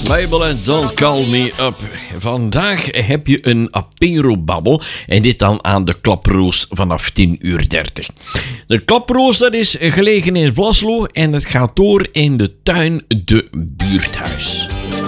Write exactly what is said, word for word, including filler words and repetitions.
Mabel en Don't Call Me Up. Vandaag heb je een apero-babbel en dit dan aan de Klaproos vanaf tien uur dertig. De Klaproos dat is gelegen in Vlaslo en het gaat door in de tuin De Buurthuis.